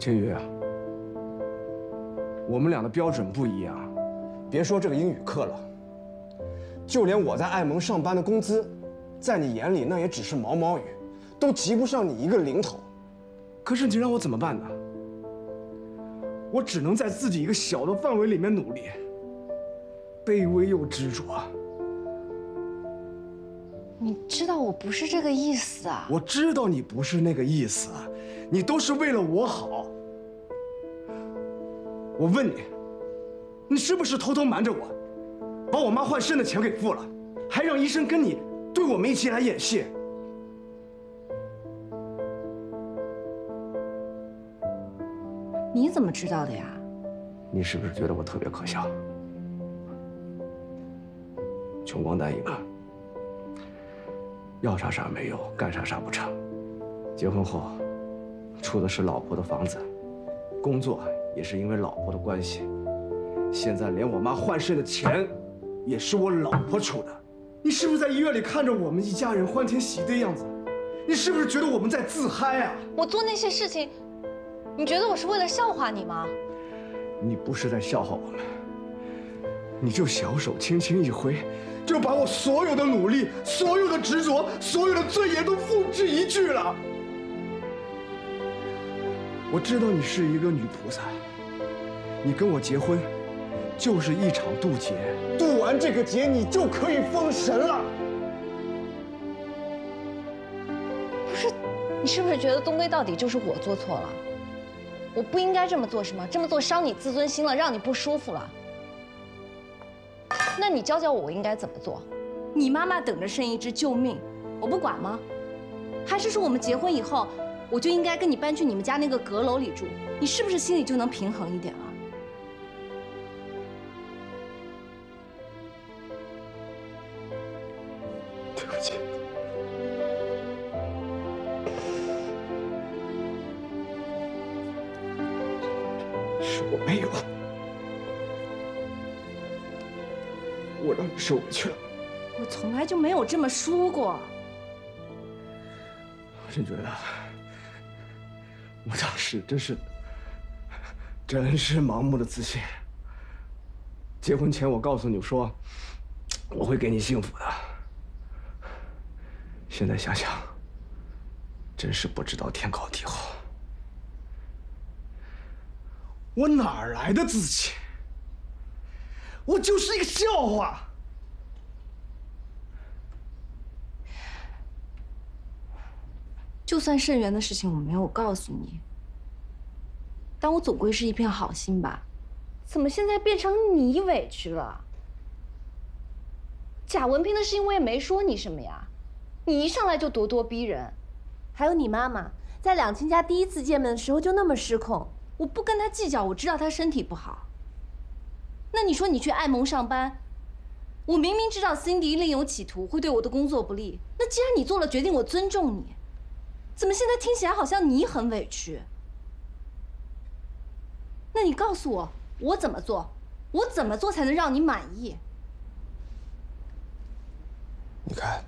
天宇，我们俩的标准不一样。别说这个英语课了，就连我在爱蒙上班的工资，在你眼里那也只是毛毛雨，都及不上你一个零头。可是你让我怎么办呢？我只能在自己一个小的范围里面努力，卑微又执着。 你知道我不是这个意思啊！ 我知道你不是那个意思，你都是为了我好。我问你，你是不是偷偷瞒着我，把我妈换肾的钱给付了，还让医生跟你对我们一起来演戏？ 你怎么知道的呀？ 你是不是觉得我特别可笑？穷光蛋一个，要啥啥没有，干啥啥不成。结婚后，出的是老婆的房子，工作也是因为老婆的关系。现在连我妈换肾的钱，也是我老婆出的。你是不是在医院里看着我们一家人欢天喜地的样子？你是不是觉得我们在自嗨啊？ 我做那些事情，你觉得我是为了笑话你吗？ 你不是在笑话我们，你就小手轻轻一挥，就把我所有的努力、所有的执着、所有的尊严都付之一炬了。我知道你是一个女菩萨，你跟我结婚，就是一场渡劫，渡完这个劫，你就可以封神了。 不是，你是不是觉得终归到底就是我做错了？我不应该这么做是吗？这么做伤你自尊心了，让你不舒服了。那你教教我应该怎么做？你妈妈等着生一只救命，我不管吗？还是说我们结婚以后，我就应该跟你搬去你们家那个阁楼里住？你是不是心里就能平衡一点了？ 对不起。是我没有，我让你受委屈了。 我从来就没有这么说过。 我真觉得，我当时真是盲目的自信。结婚前我告诉你说，我会给你幸福的。现在想想，真是不知道天高地厚。我哪儿来的自信？我就是一个笑话。 就算肾源的事情我没有告诉你，但我总归是一片好心吧？怎么现在变成你委屈了？贾文平的事情我也没说你什么呀，你一上来就咄咄逼人。 还有你妈妈在两亲家第一次见面的时候就那么失控。 我不跟他计较，我知道他身体不好。那你说你去爱蒙上班，我明明知道 Cindy 另有企图，会对我的工作不利。那既然你做了决定，我尊重你。怎么现在听起来好像你很委屈？那你告诉我，我怎么做？我怎么做才能让你满意？ 你看，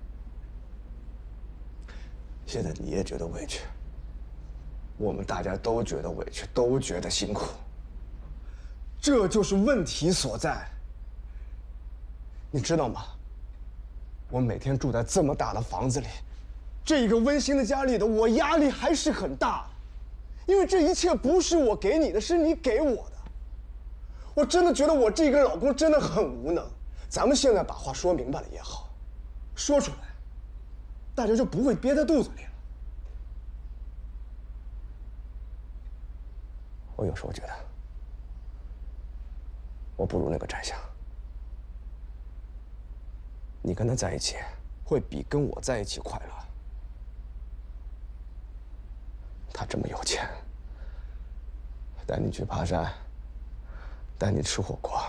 现在你也觉得委屈。我们大家都觉得委屈，都觉得辛苦，这就是问题所在。你知道吗？我每天住在这么大的房子里，这个温馨的家里的我压力还是很大，因为这一切不是我给你的，是你给我的。我真的觉得我这个老公真的很无能。咱们现在把话说明白了也好，说出来，大家就不会憋在肚子里了。我有时候觉得，我不如那个宰相。你跟他在一起，会比跟我在一起快乐。他这么有钱，带你去爬山，带你吃火锅。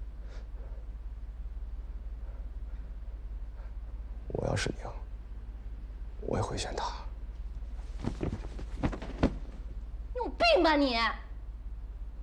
我要是你，我也会选他。 你有病吧你！